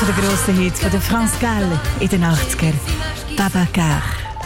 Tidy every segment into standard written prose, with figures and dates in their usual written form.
von den grossen Hits von der France Gall in den 80er. Babacar.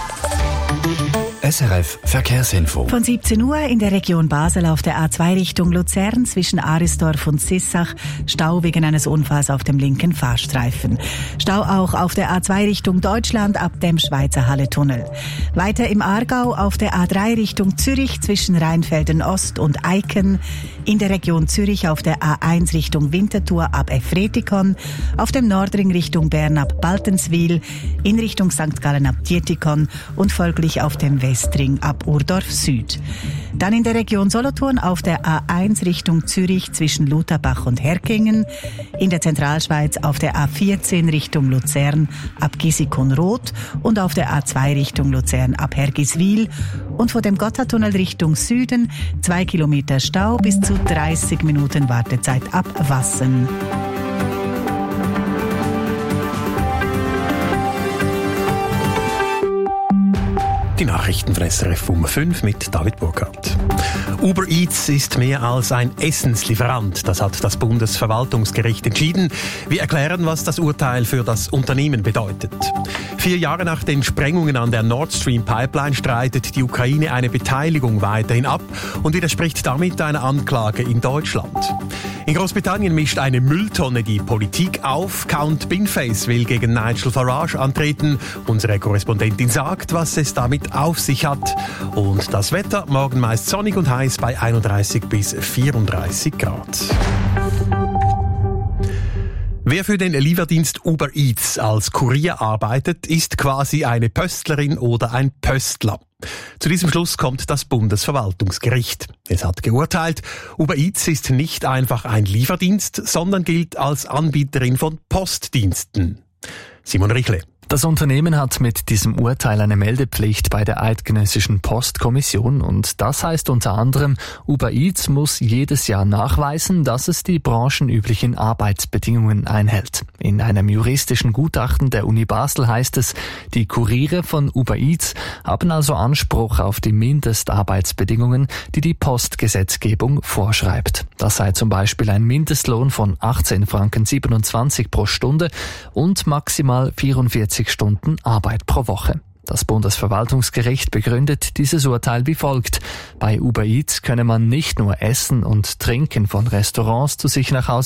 SRF Verkehrsinfo. Von 17 Uhr in der Region Basel auf der A2 Richtung Luzern zwischen Arisdorf und Sissach Stau wegen eines Unfalls auf dem linken Fahrstreifen. Stau auch auf der A2 Richtung Deutschland ab dem Schweizer Halle-Tunnel. Weiter im Aargau auf der A3 Richtung Zürich zwischen Rheinfelden Ost und Eiken. In der Region Zürich auf der A1 Richtung Winterthur ab Efretikon. Auf dem Nordring Richtung Bern ab Baltenswil. In Richtung St. Gallen ab Dietikon und folglich auf dem Westring ab Urdorf Süd. Dann in der Region Solothurn auf der A1 Richtung Zürich zwischen Lutherbach und Herkingen. In der Zentralschweiz auf der A14 Richtung Luzern ab Gisikon-Roth und auf der A2 Richtung Luzern ab Hergiswil. Und von dem Gotthardtunnel Richtung Süden 2 Kilometer Stau bis zu 30 Minuten Wartezeit ab Wassen. Die Nachrichten von SRF um 5 mit David Burkhardt. Uber Eats ist mehr als ein Essenslieferant. Das hat das Bundesverwaltungsgericht entschieden. Wir erklären, was das Urteil für das Unternehmen bedeutet. 4 Jahre nach den Sprengungen an der Nord Stream Pipeline streitet die Ukraine eine Beteiligung weiterhin ab und widerspricht damit einer Anklage in Deutschland. In Großbritannien mischt eine Mülltonne die Politik auf. Count Binface will gegen Nigel Farage antreten. Unsere Korrespondentin sagt, was es damit auf sich hat. Und das Wetter, morgen meist sonnig und heiß bei 31 bis 34 Grad. Wer für den Lieferdienst Uber Eats als Kurier arbeitet, ist quasi eine Pöstlerin oder ein Pöstler. Zu diesem Schluss kommt das Bundesverwaltungsgericht. Es hat geurteilt, Uber Eats ist nicht einfach ein Lieferdienst, sondern gilt als Anbieterin von Postdiensten. Simon Richle. Das Unternehmen hat mit diesem Urteil eine Meldepflicht bei der Eidgenössischen Postkommission und das heißt unter anderem, Uber Eats muss jedes Jahr nachweisen, dass es die branchenüblichen Arbeitsbedingungen einhält. In einem juristischen Gutachten der Uni Basel heißt es, die Kuriere von Uber Eats haben also Anspruch auf die Mindestarbeitsbedingungen, die die Postgesetzgebung vorschreibt. Das sei zum Beispiel ein Mindestlohn von 18,27 Franken pro Stunde und maximal 44 Stunden Arbeit pro Woche. Das Bundesverwaltungsgericht begründet dieses Urteil wie folgt. Bei Uber Eats könne man nicht nur Essen und Trinken von Restaurants zu sich nach Hause